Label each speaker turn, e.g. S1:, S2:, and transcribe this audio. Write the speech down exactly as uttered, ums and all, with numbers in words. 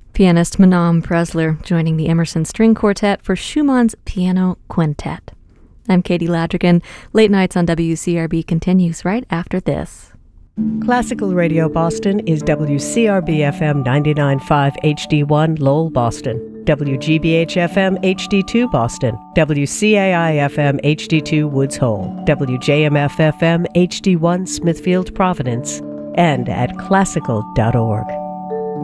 S1: Pianist Manam Presler joining the Emerson String Quartet for Schumann's Piano Quintet. I'm Katie Ladrigan. Late Nights on W C R B continues right after this.
S2: Classical Radio Boston is W C R B F M ninety-nine point five H D one Lowell, Boston, W G B H F M H D two Boston, W C A I F M H D two Woods Hole, W J M F F M H D one Smithfield, Providence, and at classical dot org.